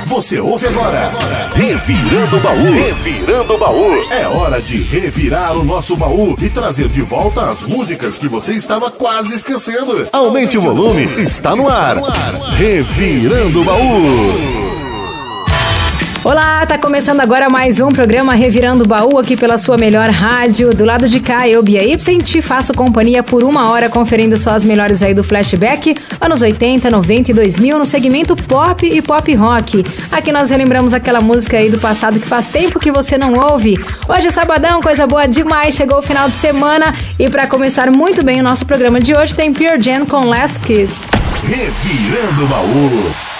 Você ouve agora Revirando o Baú. Revirando o Baú. É hora de revirar o nosso baú e trazer de volta as músicas que você estava quase esquecendo. Aumente o volume, está no ar. Revirando o Baú. Olá, tá começando agora mais um programa Revirando o Baú aqui pela sua melhor rádio. Do lado de cá, eu, Bia Ibsen, te faço companhia por 1 hora conferindo só as melhores aí do flashback, anos 80, 90 e 2000 no segmento pop e pop rock. Aqui nós relembramos aquela música aí do passado que faz tempo que você não ouve. Hoje é sabadão, coisa boa demais, chegou o final de semana e pra começar muito bem o nosso programa de hoje tem Pearl Jam com Last Kiss. Revirando o Baú.